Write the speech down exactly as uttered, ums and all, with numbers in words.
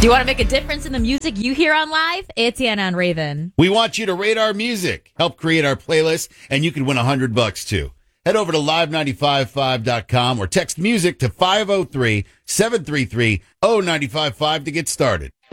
Do you want to make a difference in the music you hear on live? It's Anna on Raven. We want you to rate our music, help create our playlist, and you can win a hundred bucks too. Head over to live nine five five dot com or text music to five oh three, seven three three, oh nine five five to get started.